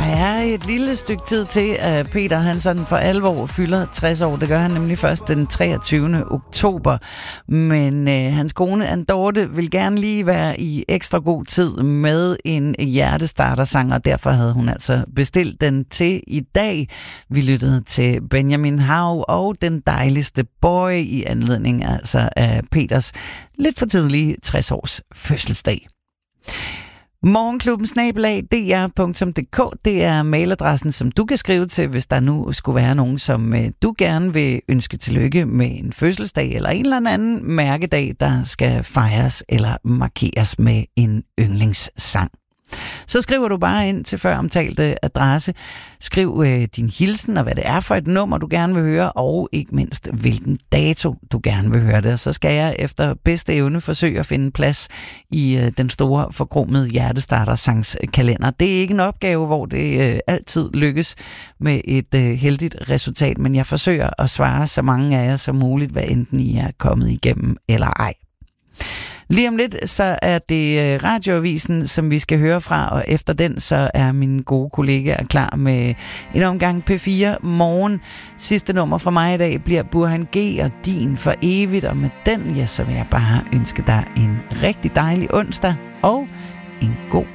er et lille stykke tid til, at Peter han sådan for alvor fylder 60 år. Det gør han nemlig først den 23. oktober. Men hans kone Anne Dorte vil gerne lige være i ekstra god tid med en hjertestartersang, og derfor havde hun altså bestilt den til i dag. Vi lyttede til Benjamin Hav og Den Dejligste Boy i anledning altså af Peters lidt for tidlige 60 års fødselsdag. Morgenklubben @dr.dk. Det er mailadressen, som du kan skrive til, hvis der nu skulle være nogen, som du gerne vil ønske tillykke med en fødselsdag eller en eller anden mærkedag, der skal fejres eller markeres med en yndlingssang. Så skriver du bare ind til før omtalte adresse. Skriv din hilsen og hvad det er for et nummer, du gerne vil høre, og ikke mindst, hvilken dato du gerne vil høre det. Så skal jeg efter bedste evne forsøge at finde plads i den store forkromede hjertestartersangskalender. Det er ikke en opgave, hvor det altid lykkes med et heldigt resultat, men jeg forsøger at svare så mange af jer som muligt, hvad enten I er kommet igennem eller ej. Lige om lidt, så er det radioavisen, som vi skal høre fra, og efter den, så er mine gode kollegaer klar med en omgang P4 Morgen. Sidste nummer fra mig i dag bliver Burhan G. og Din for evigt, og med den, ja, så vil jeg bare ønske dig en rigtig dejlig onsdag og en god